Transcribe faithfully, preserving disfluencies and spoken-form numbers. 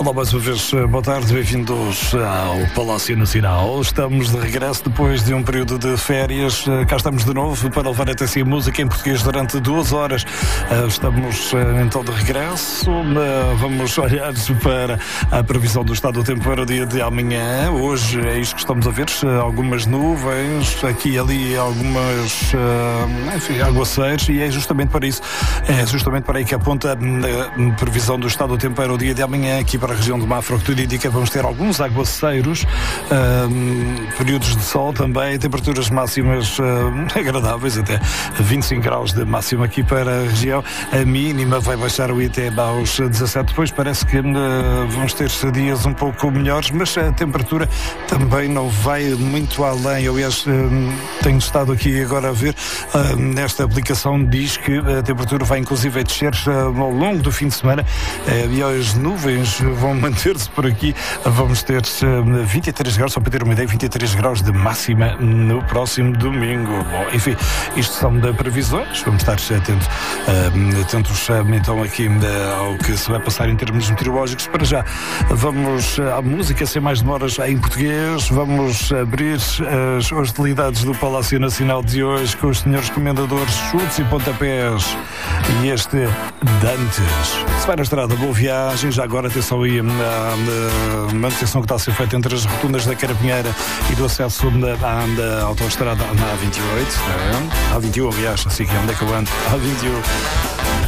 Olá, mais uma vez, boa tarde, bem-vindos ao Palácio Nacional. Estamos de regresso depois de um período de férias. Cá estamos de novo para levar até si a música em português durante duas horas. Estamos então de regresso. Vamos olhar para a previsão do estado do tempo para o dia de amanhã. Hoje é isto que estamos a ver, algumas nuvens, aqui e ali algumas, enfim, aguaceiros, e é justamente para isso, é justamente para aí que aponta a previsão do estado do tempo para o dia de amanhã. Aqui para a região de Mafra, que tudo indica, vamos ter alguns aguaceiros, um, períodos de sol também, temperaturas máximas um, agradáveis, até vinte e cinco graus de máxima aqui para a região. A mínima vai baixar o até aos dezassete, depois parece que uh, vamos ter dias um pouco melhores, mas a temperatura também não vai muito além. Aliás, um, tenho estado aqui agora a ver, uh, nesta aplicação diz que a temperatura vai inclusive descer uh, ao longo do fim de semana, uh, e as nuvens vão manter-se por aqui. Vamos ter uh, vinte e três graus, só para ter uma ideia, vinte e três graus de máxima no próximo domingo. Bom, enfim, isto são de previsões, vamos estar atentos, uh, atentos uh, então aqui uh, ao que se vai passar em termos meteorológicos. Para já, vamos uh, à música sem mais demoras em português. Vamos abrir as hostilidades do Palácio Nacional de hoje com os senhores comendadores Chutes e Pontapés e este Dantes. Se vai na estrada, boa viagem. Já agora, atenção aí a manutenção que está a ser feita entre as rotundas da Carapinheira e do acesso à autoestrada na A vinte e oito, é? A vinte e um, aliás, assim que é onde é que eu ando? A vinte e um.